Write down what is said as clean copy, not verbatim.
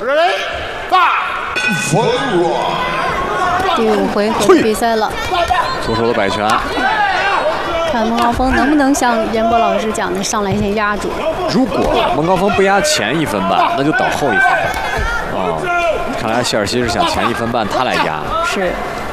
第5回合的比赛了， 左手的摆拳， 看孟高峰能不能像严博老师讲的，上来先压住。 如果孟高峰不压前1分半，那就等后1分半。哦，看来谢尔西是想前1分半他来压。 是。